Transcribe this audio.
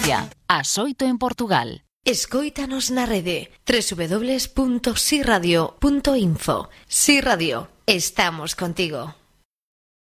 Galicia, ás 8 en Portugal. Escóitanos na rede www.siradio.info. Si Radio, estamos contigo.